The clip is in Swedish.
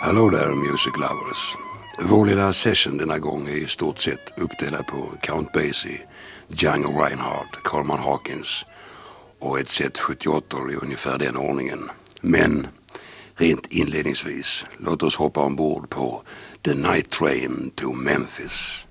Hello there music lovers. Vår lilla session denna gång är i stort sett uppdelad på Count Basie, Django Reinhardt, Coleman Hawkins och ett set 78 i ungefär den ordningen. Men rent inledningsvis, låt oss hoppa ombord på The Night Train to Memphis.